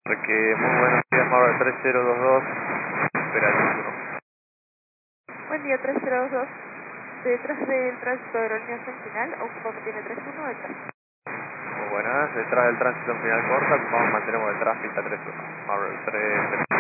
Porque muy buenos días, Marvel 3022, espera el 1. Buen día, 3022. Detrás del tránsito de aerolínea final, ocupamos tiene 31 detrás. Muy buenas, detrás del tránsito en final corta, mantenemos detrás pista 31, Marvel 3.